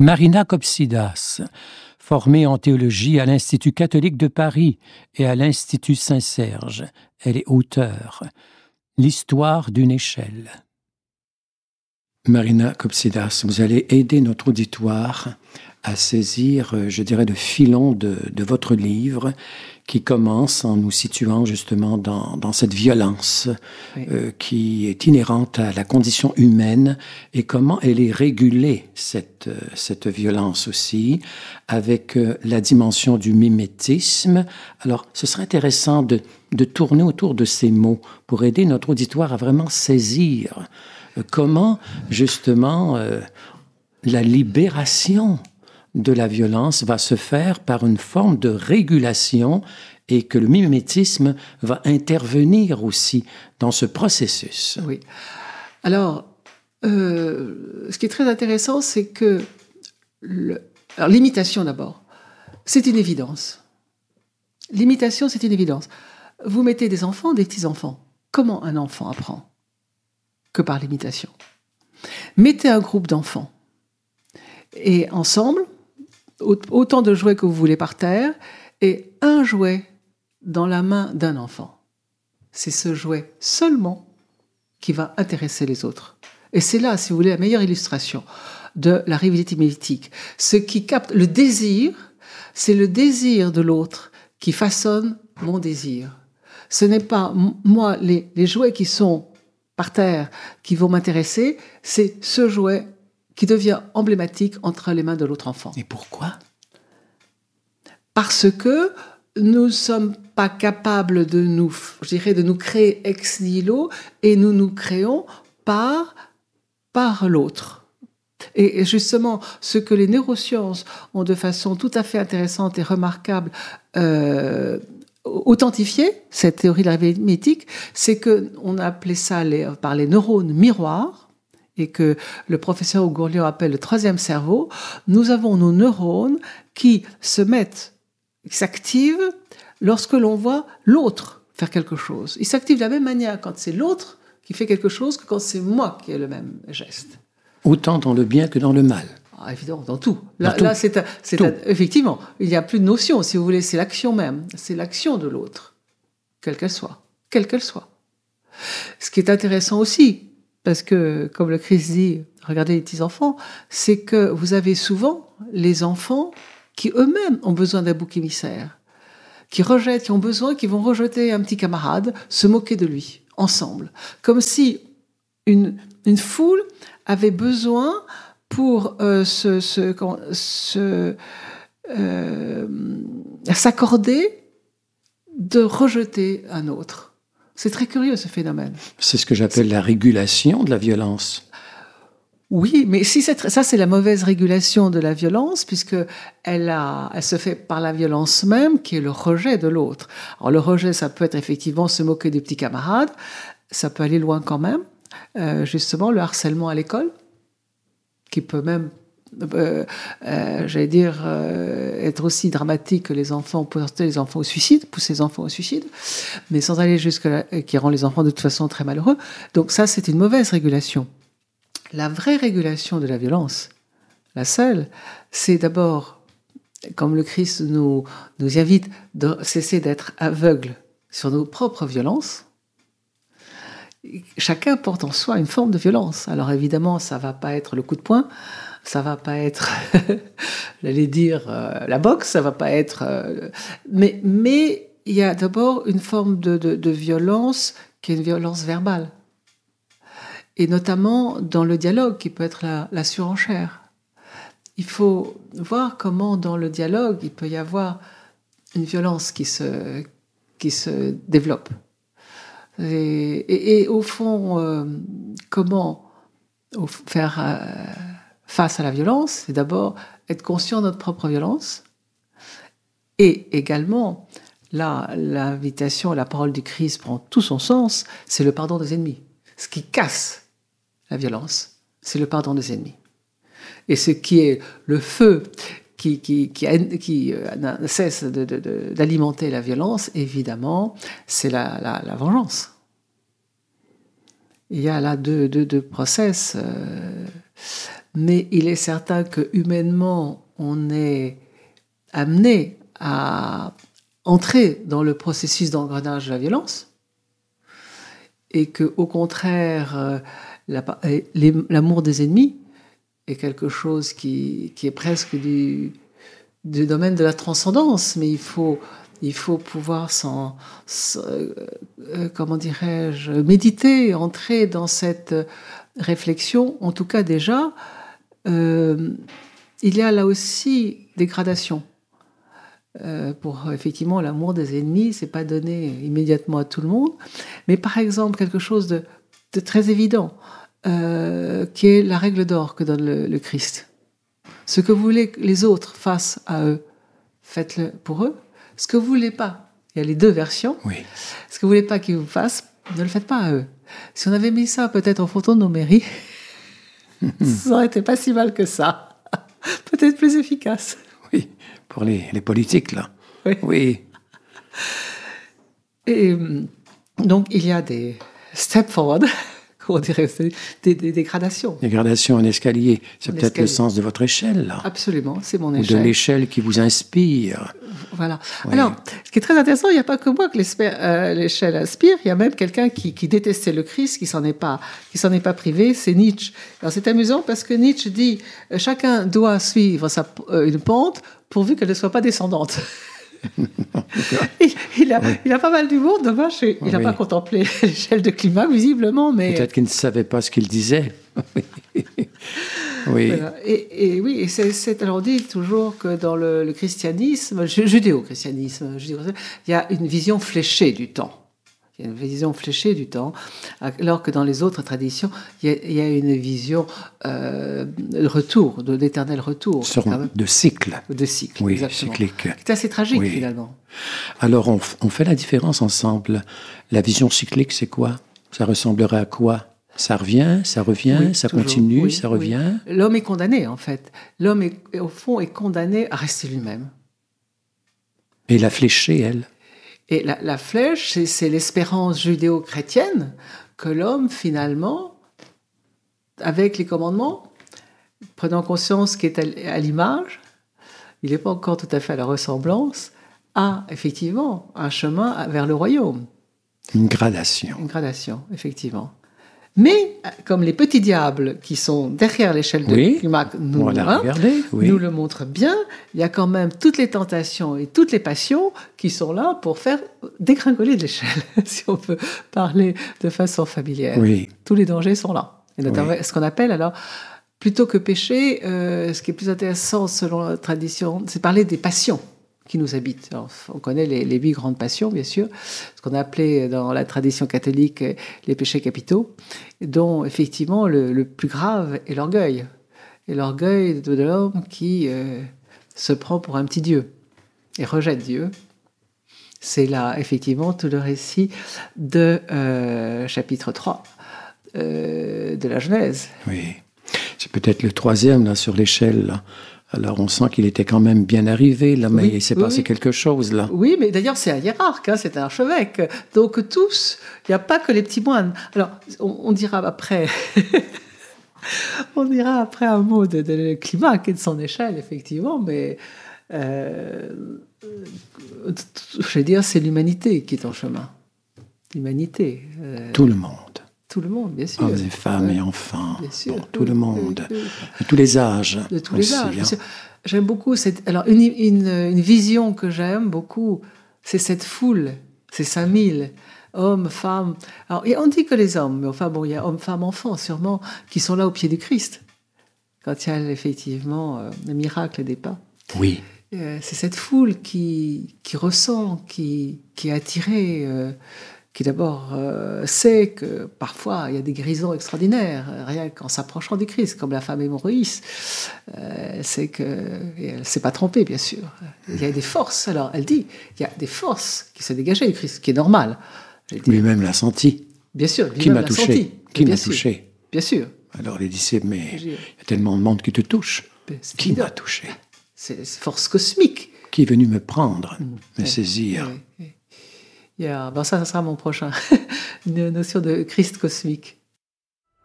Marina Kopsidas, formée en théologie à l'Institut catholique de Paris et à l'Institut Saint-Serge. Elle est auteure. L'histoire d'une échelle. Marina Kopsidas, vous allez aider notre auditoire à saisir, je dirais, le filon de votre livre qui commence en nous situant justement dans cette violence oui. Qui est inhérente à la condition humaine et comment elle est régulée, cette violence aussi, avec la dimension du mimétisme. Alors, ce serait intéressant de tourner autour de ces mots pour aider notre auditoire à vraiment saisir comment, justement, la libération de la violence va se faire par une forme de régulation et que le mimétisme va intervenir aussi dans ce processus. Oui. Alors, ce qui est très intéressant, c'est que alors, l'imitation d'abord, c'est une évidence. L'imitation, c'est une évidence. Vous mettez des enfants, des petits-enfants. Comment un enfant apprend ? Que par l'imitation. Mettez un groupe d'enfants et ensemble, autant de jouets que vous voulez par terre, et un jouet dans la main d'un enfant. C'est ce jouet seulement qui va intéresser les autres. Et c'est là, si vous voulez, la meilleure illustration de la rivalité mimétique. Ce qui capte le désir, c'est le désir de l'autre qui façonne mon désir. Ce n'est pas moi, les jouets qui sont par terre qui vont m'intéresser, c'est ce jouet qui devient emblématique entre les mains de l'autre enfant. Et pourquoi ? Parce que nous ne sommes pas capables de nous créer ex nihilo et nous créons par l'autre. Et justement, ce que les neurosciences ont de façon tout à fait intéressante et remarquable authentifié, cette théorie de la rivalité mimétique, c'est qu'on a appelé ça par les neurones miroirs, et que le professeur Gourlian appelle le troisième cerveau. Nous avons nos neurones qui s'activent lorsque l'on voit l'autre faire quelque chose. Ils s'activent de la même manière quand c'est l'autre qui fait quelque chose que quand c'est moi qui ai le même geste. Autant dans le bien que dans le mal. Ah, évidemment, dans tout. Là, effectivement, il n'y a plus de notion, si vous voulez, c'est l'action même. C'est l'action de l'autre, quelle qu'elle soit. Quelle qu'elle soit. Ce qui est intéressant aussi, parce que, comme le Christ dit, regardez les petits-enfants, c'est que vous avez souvent les enfants qui eux-mêmes ont besoin d'un bouc émissaire, qui vont rejeter un petit camarade, se moquer de lui, ensemble. Comme si une foule avait besoin pour s'accorder de rejeter un autre. C'est très curieux, ce phénomène. C'est ce que j'appelle la régulation de la violence. Oui, mais ça, c'est la mauvaise régulation de la violence, puisque elle se fait par la violence même, qui est le rejet de l'autre. Alors, le rejet, ça peut être effectivement se moquer des petits camarades, ça peut aller loin quand même. Justement, le harcèlement à l'école, qui peut même, être aussi dramatique que pousser les enfants au suicide, mais sans aller jusque-là, qui rend les enfants de toute façon très malheureux. Donc ça, c'est une mauvaise régulation. La vraie régulation de la violence, la seule, c'est d'abord, comme le Christ nous invite, de cesser d'être aveugles sur nos propres violences. Chacun porte en soi une forme de violence. Alors évidemment, ça va pas être le coup de poing, ça va pas être, j'allais dire, la boxe, ça va pas être... mais il y a d'abord une forme de violence qui est une violence verbale. Et notamment dans le dialogue, qui peut être la surenchère. Il faut voir comment dans le dialogue, il peut y avoir une violence qui se développe. Et au fond, comment faire face à la violence, c'est d'abord être conscient de notre propre violence. Et également, là, l'invitation, la parole du Christ prend tout son sens, c'est le pardon des ennemis. Ce qui casse la violence, c'est le pardon des ennemis. Et ce qui est le feu qui ne cesse d'alimenter la violence, évidemment, c'est la vengeance. Il y a là deux process Mais il est certain que humainement, on est amené à entrer dans le processus d'engrenage de la violence, et que, au contraire, l'amour des ennemis est quelque chose qui est presque du domaine de la transcendance, mais il faut pouvoir comment dirais-je, méditer, entrer dans cette réflexion. En tout cas, déjà, il y a là aussi des gradations. Pour effectivement l'amour des ennemis, c'est pas donné immédiatement à tout le monde, mais par exemple quelque chose de très évident, qui est la règle d'or que donne le Christ. Ce que vous voulez que les autres fassent à eux, faites-le pour eux. Ce que vous voulez pas, il y a les deux versions. Oui. Ce que vous voulez pas qu'ils vous fassent, ne le faites pas à eux. Si on avait mis ça peut-être en photo de nos mairies, ça aurait été pas si mal que ça. Peut-être plus efficace. Oui, pour les politiques, là. Oui. Oui. Et donc, il y a des step forward, on dirait, des gradations. Des gradations en escalier. C'est peut-être le escalier. sens de votre échelle, là. Absolument, c'est mon Ou échelle. de l'échelle qui vous inspire. Voilà. Oui. Alors, ce qui est très intéressant, il n'y a pas que moi que l'échelle inspire. Il y a même quelqu'un qui détestait le Christ, qui s'en est pas privé. C'est Nietzsche. Alors, c'est amusant parce que Nietzsche dit chacun doit suivre une pente pourvu qu'elle ne soit pas descendante. il a pas mal d'humour. Dommage, il n'a pas contemplé l'échelle de climat visiblement, mais peut-être qu'il ne savait pas ce qu'il disait. Oui. Voilà. Et oui, et alors on dit toujours que dans le christianisme, judéo-christianisme, il y a une vision fléchée du temps. Il y a une vision fléchée du temps, alors que dans les autres traditions, il y a une vision de l'éternel retour. De cycle. De cycle, oui, exactement. cyclique. C'est assez tragique, oui. Finalement. Alors, on fait la différence ensemble. La vision cyclique, c'est quoi? Ça ressemblerait à quoi? Ça revient, ça revient, oui, ça toujours, continue, ça revient. Oui. L'homme est condamné, en fait. L'homme, au fond, est condamné à rester lui-même. Et la fléchée, elle? Et la flèche, c'est l'espérance judéo-chrétienne que l'homme, finalement, avec les commandements, prenant conscience qu'il est à l'image, il n'est pas encore tout à fait à la ressemblance, a effectivement un chemin vers le royaume. Une gradation. Une gradation, effectivement. Mais, comme les petits diables qui sont derrière l'échelle de climat nous le montrent bien, il y a quand même toutes les tentations et toutes les passions qui sont là pour faire dégringoler de l'échelle, si on peut parler de façon familière. Oui. Tous les dangers sont là. Et notamment, ce qu'on appelle, alors, plutôt que péché, ce qui est plus intéressant selon la tradition, c'est parler des passions qui nous habitent. Alors, on connaît les 8 grandes passions, bien sûr, ce qu'on a appelé dans la tradition catholique les péchés capitaux, dont effectivement le plus grave est l'orgueil. Et l'orgueil de l'homme qui se prend pour un petit Dieu et rejette Dieu. C'est là, effectivement, tout le récit de chapitre 3 de la Genèse. Oui, c'est peut-être le 3e là, sur l'échelle, là. Alors, on sent qu'il était quand même bien arrivé, là, mais il s'est passé quelque chose, là. Oui, mais d'ailleurs, c'est un hiérarque, c'est un archevêque. Donc, tous, il n'y a pas que les petits moines. Alors, on dira après... on dira après un mot de climat, qui est de son échelle, effectivement, mais... je veux dire, c'est l'humanité qui est en chemin. L'humanité. Tout le monde. Tout le monde, bien sûr. Hommes et femmes et enfants. Bien sûr. Bon, tout le monde. De tous les âges. De tous les âges, bien sûr. J'aime beaucoup alors une vision que j'aime beaucoup, c'est cette foule, ces 5000 hommes, femmes. Alors, on dit que les hommes, mais enfin bon, il y a hommes, femmes, enfants sûrement, qui sont là au pied du Christ. Quand il y a effectivement le miracle des pas. Oui. C'est cette foule qui ressent, qui est attirée, qui d'abord sait que parfois il y a des guérisons extraordinaires, rien qu'en s'approchant du Christ, comme la femme hémorroïs, c'est que, et elle ne s'est pas trompée, bien sûr. Il y a des forces, alors elle dit, il y a des forces qui se dégageaient du Christ, ce qui est normal. Lui-même l'a senti. Bien sûr, qui m'a touché. Qui m'a touché. Bien sûr. Alors les disciples, mais il y a tellement de monde qui te touche. Qui m'a touché? C'est force cosmique. Qui est venu me prendre, me saisir. Ça sera mon prochain. Une notion de Christ cosmique.